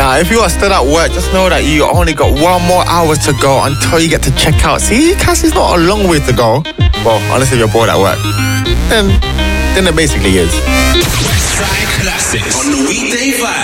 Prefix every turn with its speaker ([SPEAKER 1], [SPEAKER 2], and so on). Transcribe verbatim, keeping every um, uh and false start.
[SPEAKER 1] Now, if you are still at work, just know that you only got one more hour to go until you get to check out. See, Cassie's not a long way to go. Well, unless if you're bored at work. Then, then it basically is.
[SPEAKER 2] Westside Classics on the Weekday Vibe.